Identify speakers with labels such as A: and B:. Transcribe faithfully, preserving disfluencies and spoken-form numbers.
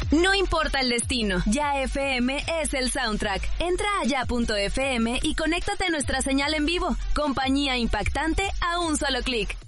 A: No importa el destino, Ya F M es el soundtrack. Entra a ya punto f m y conéctate a nuestra señal en vivo. Compañía impactante a un solo clic.